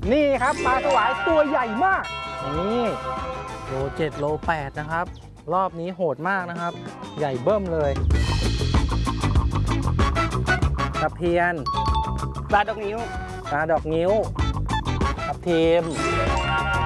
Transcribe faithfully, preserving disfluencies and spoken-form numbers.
นี่ครับปลาสวายตัวใหญ่มากนี่โลเจ็ดโลแปดนะครับรอบนี้โหดมากนะครับใหญ่เบิ้มเลยตะเพียนปลาดอกนิ้วปลาดอกนิ้วทับทิม